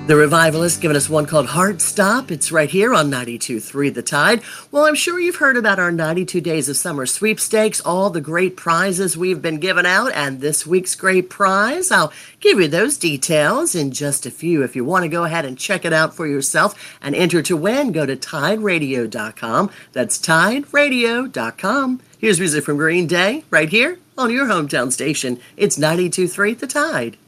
The Revivalist giving us one called Heart Stop. It's right here on 92.3 The Tide. Well, I'm sure you've heard about our 92 Days of Summer sweepstakes, all the great prizes we've been giving out, and this week's great prize. I'll give you those details in just a few. If you want to go ahead and check it out for yourself and enter to win, go to TideRadio.com. That's TideRadio.com. Here's music from Green Day right here on your hometown station. It's 92.3 The Tide.